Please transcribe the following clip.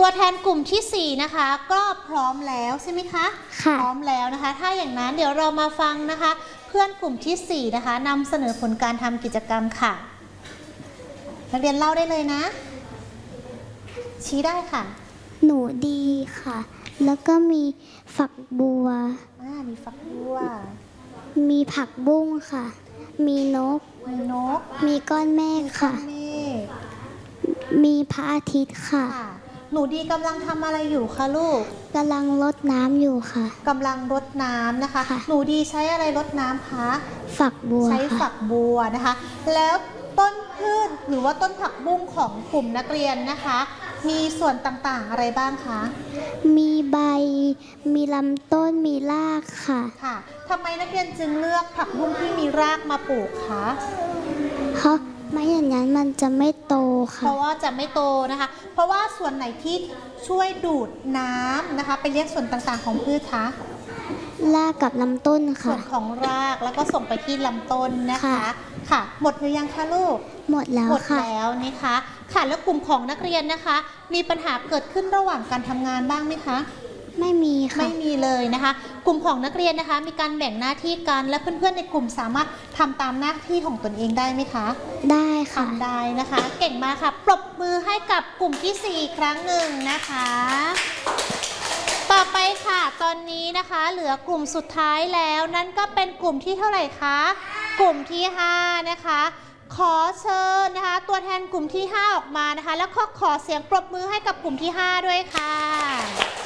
ตัวแทนกลุ่มที่4นะคะก็พร้อมแล้วใช่ไหมคะค่ะพร้อมแล้วนะคะถ้าอย่างนั้นเดี๋ยวเรามาฟังนะคะเพื่อนกลุ่มที่4นะคะนำเสนอผลการทำกิจกรรมค่ะนักเรียนเล่าได้เลยนะชี้ได้ค่ะหนูดีค่ะแล้วก็มีฝักบัวมีฝักบัวมีผักบุ้งค่ะมีนกมีก้อนเมฆค่ะมีพระอาทิตย์ค่ะหนูดีกำลังทำอะไรอยู่คะลูกกำลังรดน้ำอยู่ค่ะกำลังรดน้ำนะคะหนูดีใช้อะไรรดน้ำคะฝักบัวใช้ฝักบัวนะคะแล้วต้นพืชหรือว่าต้นผักบุ้งของกลุ่มนักเรียนนะคะมีส่วนต่างๆอะไรบ้างคะมีใบมีลำต้นมีรากค่ะทำไมนักเรียนจึงเลือกผักบุ้งที่มีรากมาปลูกคะเพราะไม่อย่างนั้นมันจะไม่โตค่ะเพราะว่าจะไม่โตนะคะเพราะว่าส่วนไหนที่ช่วยดูดน้ำนะคะไปเลี้ยงส่วนต่างๆของพืชคะรากกับลำต้นค่ะส่วนของรากแล้วก็ส่งไปที่ลำต้นนะคะค่ะหมดหรือยังคะลูกหมดแล้วค่ะหมดแล้วนะคะค่ะแล้วกลุ่มของนักเรียนนะคะมีปัญหาเกิดขึ้นระหว่างการทำงานบ้างไหมคะไม่มีค่ะไม่มีเลยนะคะกลุ่มของนักเรียนนะคะมีการแบ่งหน้าที่กันและเพื่อนๆในกลุ่มสามารถทำตามหน้าที่ของตนเองได้ไหมคะได้ค่ะทำได้นะคะเก่งมากค่ะปรบมือให้กับกลุ่มที่4ครั้งหนึ่งนะคะต่อไปค่ะตอนนี้นะคะเหลือกลุ่มสุดท้ายแล้วนั่นก็เป็นกลุ่มที่เท่าไหร่คะกลุ่มที่5นะคะขอเชิญนะคะตัวแทนกลุ่มที่5ออกมานะคะแล้วก็ขอเสียงปรบมือให้กับกลุ่มที่5ด้วยค่ะ